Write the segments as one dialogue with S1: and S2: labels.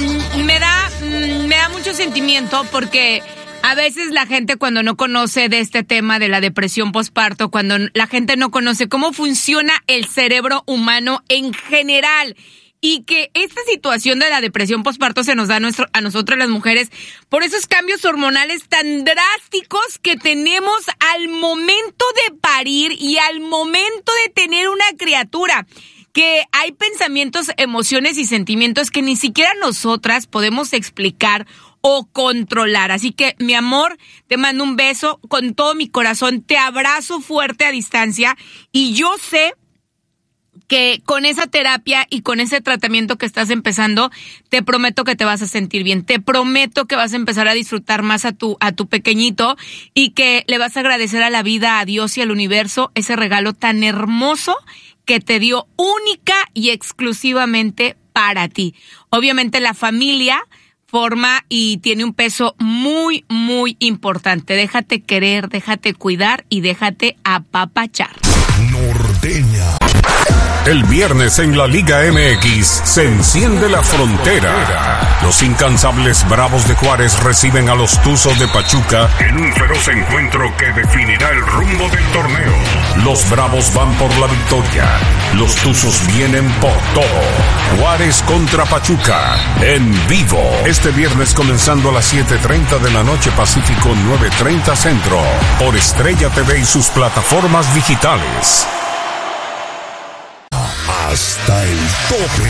S1: me da mucho sentimiento porque a veces la gente cuando no conoce de este tema de la depresión postparto, cuando la gente no conoce cómo funciona el cerebro humano en general, y que esta situación de la depresión postparto se nos da a nosotros las mujeres por esos cambios hormonales tan drásticos que tenemos al momento de parir y al momento de tener una criatura. Que hay pensamientos, emociones y sentimientos que ni siquiera nosotras podemos explicar o controlar. Así que, mi amor, te mando un beso con todo mi corazón, te abrazo fuerte a distancia y yo sé que con esa terapia y con ese tratamiento que estás empezando, te prometo que te vas a sentir bien. Te prometo que vas a empezar a disfrutar más a tu pequeñito y que le vas a agradecer a la vida, a Dios y al universo ese regalo tan hermoso que te dio única y exclusivamente para ti. Obviamente la familia forma y tiene un peso muy, muy importante. Déjate querer, déjate cuidar y déjate apapachar.
S2: Norteña. El viernes en la Liga MX se enciende la frontera. Los incansables Bravos de Juárez reciben a los Tuzos de Pachuca en un feroz encuentro que definirá el rumbo del torneo. Los Bravos van por la victoria. Los Tuzos vienen por todo. Juárez contra Pachuca en vivo. Este viernes comenzando a las 7:30 de la noche Pacífico, 9:30 Centro. Por Estrella TV y sus plataformas digitales. Hasta el tope.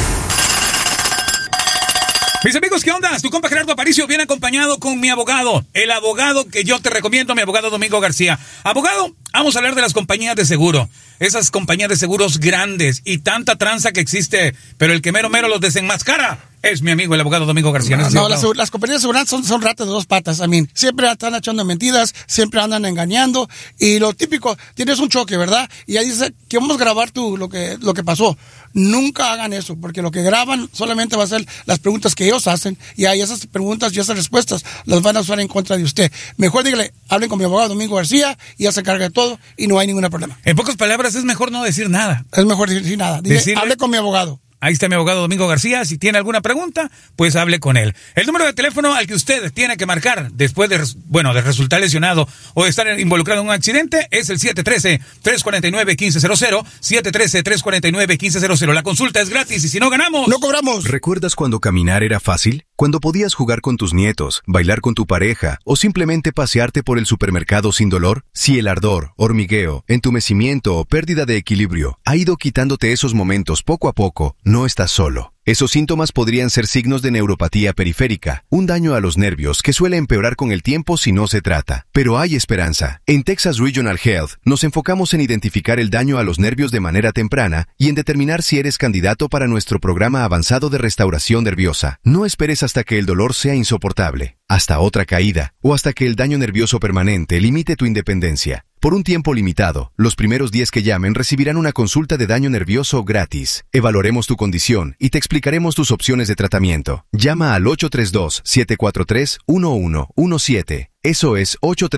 S3: Mis amigos, ¿qué onda? Tu compa Gerardo Aparicio viene acompañado con mi abogado, el abogado que yo te recomiendo, mi abogado Domingo García. Abogado, vamos a hablar de las compañías de seguro. Esas compañías de seguros grandes y tanta tranza que existe, pero el que mero los desenmascara es mi amigo el abogado Domingo García.
S4: No, las compañías de seguridad son ratas de dos patas. Siempre están echando mentiras, siempre andan engañando. Y lo típico, tienes un choque, ¿verdad? Y ahí dice que vamos a grabar lo que pasó. Nunca hagan eso, porque lo que graban solamente va a ser las preguntas que ellos hacen. Y ahí esas preguntas y esas respuestas las van a usar en contra de usted. Mejor dígale, hablen con mi abogado Domingo García y ya se encarga de todo y no hay ningún problema.
S3: En pocas palabras, es mejor no decir nada.
S4: Es mejor decir nada. Hable con mi abogado.
S3: Ahí está mi abogado Domingo García. Si tiene alguna pregunta, pues hable con él. El número de teléfono al que usted tiene que marcar después de resultar lesionado o de estar involucrado en un accidente es el 713-349-1500, 713-349-1500. La consulta es gratis y si no ganamos,
S4: no cobramos.
S5: ¿Recuerdas cuando caminar era fácil? Cuando podías jugar con tus nietos, bailar con tu pareja o simplemente pasearte por el supermercado sin dolor. Si el ardor, hormigueo, entumecimiento o pérdida de equilibrio ha ido quitándote esos momentos poco a poco, no estás solo. Esos síntomas podrían ser signos de neuropatía periférica, un daño a los nervios que suele empeorar con el tiempo si no se trata. Pero hay esperanza. En Texas Regional Health nos enfocamos en identificar el daño a los nervios de manera temprana y en determinar si eres candidato para nuestro programa avanzado de restauración nerviosa. No esperes hasta que el dolor sea insoportable, hasta otra caída o hasta que el daño nervioso permanente limite tu independencia. Por un tiempo limitado, los primeros 10 que llamen recibirán una consulta de daño nervioso gratis. Evaluaremos tu condición y te explicaremos tus opciones de tratamiento. Llama al 832-743-1117. Eso es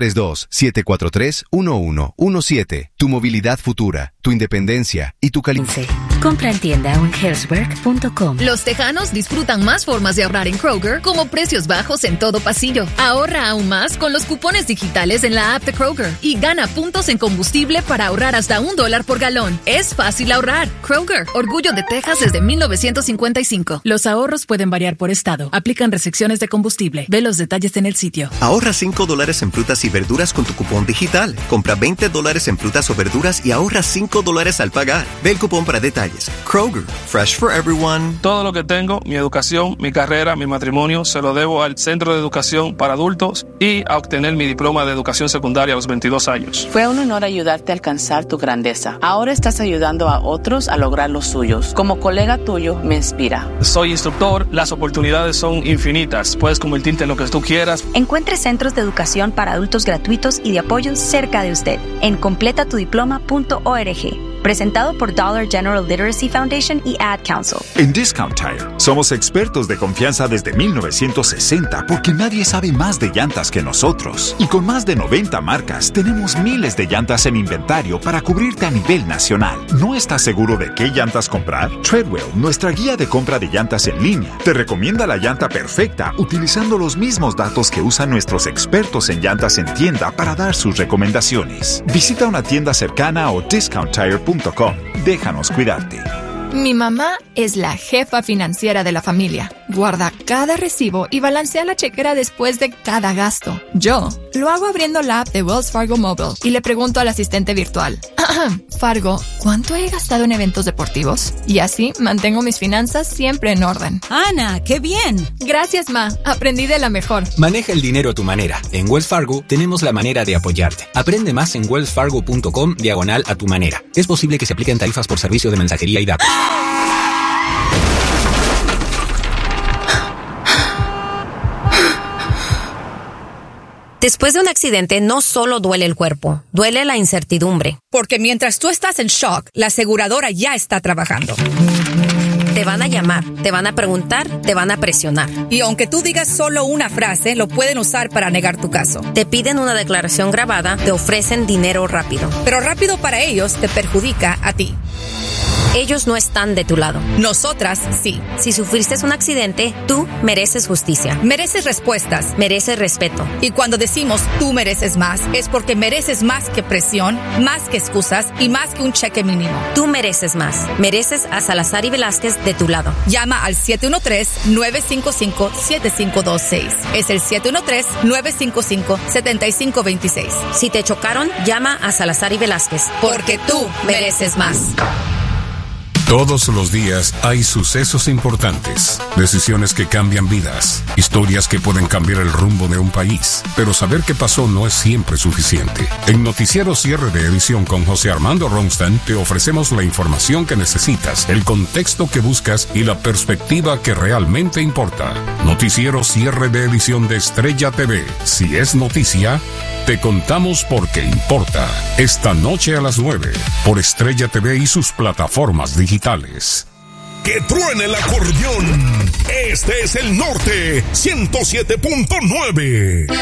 S5: 832-743-1117. Tu movilidad futura, tu independencia y tu calidad.
S6: Compra en tienda o en healthwork.com.
S7: Los tejanos disfrutan más formas de ahorrar en Kroger, como precios bajos en todo pasillo. Ahorra aún más con los cupones digitales en la app de Kroger y gana puntos en combustible para ahorrar hasta $1 por galón. Es fácil ahorrar. Kroger, orgullo de Texas desde 1955.
S6: Los ahorros pueden variar por estado. Aplican restricciones de combustible. Ve los detalles en el sitio.
S8: Ahorra $5 en frutas y verduras con tu cupón digital. Compra $20 en frutas o verduras y ahorra $5 al pagar. Ve el cupón para detalles. Kroger, fresh for everyone.
S9: Todo lo que tengo, mi educación, mi carrera, mi matrimonio, se lo debo al Centro de Educación para Adultos y a obtener mi diploma de educación secundaria a los 22 años.
S10: Fue un honor ayudarte a alcanzar tu grandeza. Ahora estás ayudando a otros a lograr los suyos. Como colega tuyo, me inspira.
S9: Soy instructor, las oportunidades son infinitas. Puedes convertirte en lo que tú quieras.
S11: Encuentre centros de educación para adultos gratuitos y de apoyo cerca de usted en completatudiploma.org. presentado por Dollar General Literacy Foundation y Ad Council.
S12: En Discount Tire, somos expertos de confianza desde 1960 porque nadie sabe más de llantas que nosotros. Y con más de 90 marcas, tenemos miles de llantas en inventario para cubrirte a nivel nacional. ¿No estás seguro de qué llantas comprar? Treadwell, nuestra guía de compra de llantas en línea, te recomienda la llanta perfecta utilizando los mismos datos que usan nuestros expertos en llantas en tienda para dar sus recomendaciones. Visita una tienda cercana o discounttire.com. Déjanos cuidarte.
S13: Mi mamá es la jefa financiera de la familia. Guarda cada recibo y balancea la chequera después de cada gasto. Yo lo hago abriendo la app de Wells Fargo Mobile y le pregunto al asistente virtual: Fargo, ¿cuánto he gastado en eventos deportivos? Y así mantengo mis finanzas siempre en orden.
S14: ¡Ana, qué bien!
S13: Gracias, Ma. Aprendí de la mejor.
S15: Maneja el dinero a tu manera. En Wells Fargo tenemos la manera de apoyarte. Aprende más en wellsfargo.com/a tu manera. Es posible que se apliquen tarifas por servicio de mensajería y datos.
S16: Después de un accidente, no solo duele el cuerpo, duele la incertidumbre.
S17: Porque mientras tú estás en shock, la aseguradora ya está trabajando.
S16: Te van a llamar, te van a preguntar, te van a presionar.
S17: Y aunque tú digas solo una frase, lo pueden usar para negar tu caso.
S16: Te piden una declaración grabada, te ofrecen dinero rápido.
S17: Pero rápido para ellos te perjudica a ti.
S16: Ellos no están de tu lado.
S17: Nosotras sí.
S16: Si sufriste un accidente, tú mereces justicia.
S17: Mereces respuestas.
S16: Mereces respeto.
S17: Y cuando decimos tú mereces más, es porque mereces más que presión, más que excusas y más que un cheque mínimo.
S16: Tú mereces más. Mereces a Salazar y Velázquez de tu lado.
S17: Llama al 713-955-7526. Es el 713-955-7526.
S16: Si te chocaron, llama a Salazar y Velázquez.
S17: Porque tú mereces más.
S2: Todos los días hay sucesos importantes, decisiones que cambian vidas, historias que pueden cambiar el rumbo de un país. Pero saber qué pasó no es siempre suficiente. En Noticiero Cierre de Edición con José Armando Ronstadt te ofrecemos la información que necesitas, el contexto que buscas y la perspectiva que realmente importa. Noticiero Cierre de Edición de Estrella TV. Si es noticia, te contamos porque importa. Esta noche a las 9 por Estrella TV y sus plataformas digitales.
S18: Que truene el acordeón. Este es el Norte 107.9.